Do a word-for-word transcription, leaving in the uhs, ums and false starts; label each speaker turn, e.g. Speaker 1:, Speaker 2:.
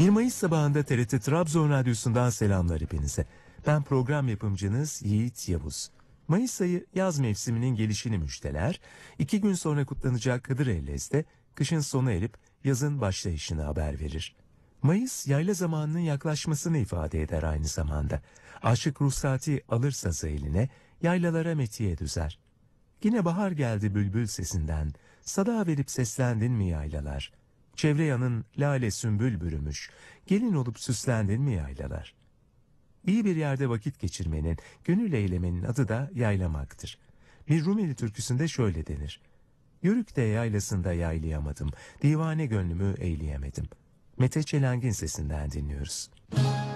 Speaker 1: bir Mayıs sabahında T R T Trabzon Radyosu'ndan selamlar hepinize. Ben program yapımcınız Yiğit Yavuz. Mayıs ayı yaz mevsiminin gelişini müjdeler, iki gün sonra kutlanacak Kıdırellez'de kışın sona erip yazın başlayışını haber verir. Mayıs yayla zamanının yaklaşmasını ifade eder aynı zamanda. Aşık ruhsati alır sazı eline, yaylalara metiye düzer. Yine bahar geldi bülbül sesinden, sada verip seslendin mi yaylalar? Çevre yanın lale sümbül bürümüş, gelin olup süslendin mi yaylalar? İyi bir yerde vakit geçirmenin, gönül eylemenin adı da yaylamaktır. Bir Rumeli türküsünde şöyle denir: Yörük de yaylasında yaylayamadım, divane gönlümü eyleyemedim. Mete Çelengin sesinden dinliyoruz.